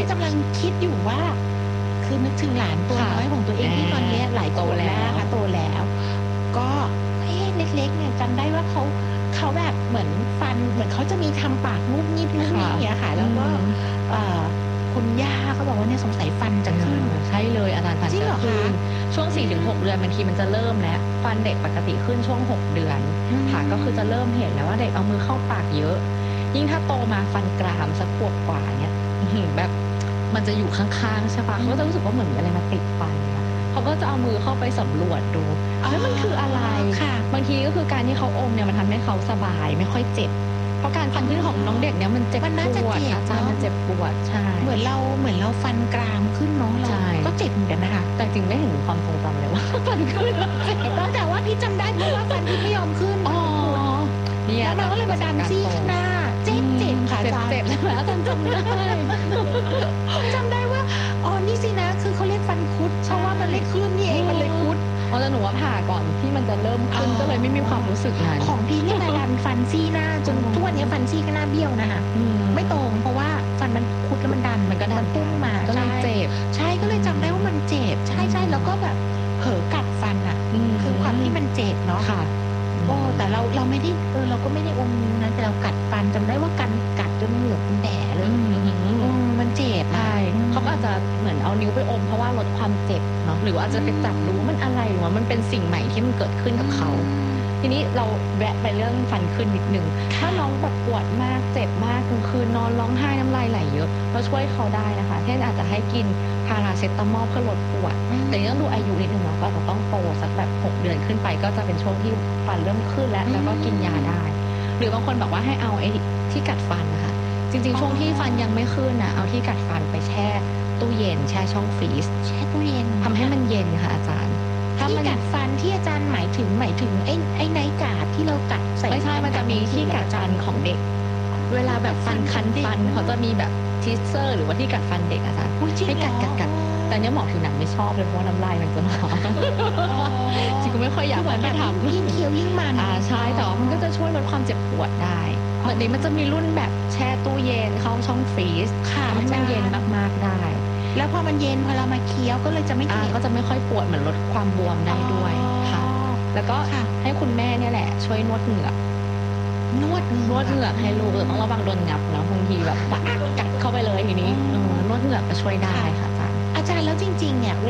กำลังคิดอยู่ว่าคือนึกถึงหลานตัวน้อยของตัวเองที่ตอนนี้หลายขวบแล้วค่ะโตแล้วก็เล็กๆเนี่ยจำได้ว่าเขาแบบเหมือนฟันเหมือนเขาจะมีทำปากงุบงิบอย่างเงี้ยค่ะแล้วก็คุณย่าเขาบอกว่าเนี่ยสงสัยฟันจะขึ้นใช่เลยอาจารย์ฟันจะขึ้นช่วง 4-6 เดือนบางทีมันจะเริ่มแล้วฟันเด็กปกติขึ้นช่วง6เดือนค่ะก็คือจะเริ่มเห็นแล้วว่าเด็กเอามือเข้าปากเยอะยิ่งถ้าโตมาฟันกรามสักขวบกว่าเนี่ยแบบมันจะอยู่ข้างๆใช่ปะเขาก็จะรู้สึกว่าเหมือนมีอะไรมาติดฟันเขาก็จะเอามือเข้าไปสำรวจดูแล้วมันคืออะไรบางทีก็คือการที่เขาอมเนี่ยมันทำให้เขาสบายไม่ค่อยเจ็บเพราะการฟันขึ้นของน้องเด็กเนี่ยมันเจ็บปวดอาจารย์มันเจ็บปวดใช่เหมือนเราฟันกรามขึ้นเนาะเราก็เจ็บเหมือนกันนะคะแต่จริงไม่เห็นมีความทรงจำเลยว่าฟันขึ้นแล้วแต่ว่าพี่จำได้เพราะว่าฟันพี่ไม่ยอมขึ้นเนี่ยแล้วมันก็เลยมาดันซี่หน้าเจ็บค่ะอาจารย์เจ็บใช่ไหมอาจารย์จำได้จำได้ว่าอ๋อนี่สินะคือเขาเรียกฟันคุดเพราะว่ามันไม่ขึ้นนี่เองมันเลยคุดแต่หนูว่าผ่าก่อนที่มันจะเริ่มขึ้นก็เลยไม่มีความรู้สึกนั้นของพี่นี่มาดันฟันซี่หน้าจนทุกวันนี้ฟันซี่ก็หน้าเบี้ยวนะคะไม่ตรงเพราะว่าฟันมันคุดแล้วมันดันมันก็ดันปุ้งมาก็เลยเจ็บใช่ก็เลยจำได้ว่ามันเจ็บใช่แล้วก็แบบเผลอกัดฟันอ่ะคือความที่มันเจ็บเนาะค่ะโอ้แต่เราไม่ได้เราก็ไม่ได้อมนิ้วนะแต่เรากัดฟันจำได้ว่ากัดจนเหงือกมันแดะเลยมันเจ็บใช่เขาอาจจะเหมือนเอานิ้วไปอมเพราะว่าลดความเจ็บเนาะหรือว่าอาจจะไปจับดูว่ามันอะไรวะมันเป็นสิ่งใหม่ที่มันเกิดขึ้นกับเขาทีนี้เราแวะไปเรื่องฟันขึ้นนิดนึงถ้าน้องแบบปวดมากเจ็บมากกลางคืนนอนร้องไห้น้ำลายไหลเยอะเราช่วยเขาได้นะคะเช่นอาจจะให้กินพาราเซตามอลเพื่อลดปวดแต่ต้องดูอายุนิดนึงเนาะก็จะต้องโตสักแบบ6เดือนขึ้นไปก็จะเป็นช่วงที่ฟันเริ่มขึ้นแล้วก็กินยาได้หรือบางคนบอกว่าให้เอาไอ้ที่กัดฟันนะคะจริงๆช่วงที่ฟันยังไม่ขึ้นนะเอาที่กัดฟันไปแช่ตู้เย็นแช่ช่องฟรีซแช่ตู้เย็นทำให้มันเย็นค่ะอาจารย์ที่กัดฟันที่อาจารย์หมายถึงไอ้ไนท์การ์ดที่เรากัดใส่ไม่ใช่มันจะมีที่กัดฟันของเด็กเวลาแบบฟันคันฟันเขาจะมีแบบทิสเซอร์หรือว่าที่กัดฟันเด็กอาจารย์ให้กัดแต่เนี้ยหมอผิวหนังไม่ชอบเลยเพราะว่าน้ำลายมันจะมาจริงก็ไม่ค่อยอยากให้ทำยิ่งเคี้ยวยิ่งมันใช่แต่มันก็จะช่วยลดความเจ็บปวดได้เหมือนนี้มันจะมีรุ่นแบบแช่ตู้เย็นเข้าช่องฟรีซให้มันเย็นมากๆได้แล้วพอมันเย็นพอเรามาเคี้ยวก็เลยจะไม่ก็จะไม่ค่อยปวดเหมือนลดความบวมได้ด้วยค่ะแล้วก็ให้คุณแม่เนี่ยแหละช่วยนวดเหงือกนวดเหงือกให้ลูกต้องระวังโดนงับนะบางทีแบบกัดเข้าไปเลยทีนี้นวดเหงือกก็ช่วยได้ค่ะอาจารย์แล้วจริงๆเนี่ย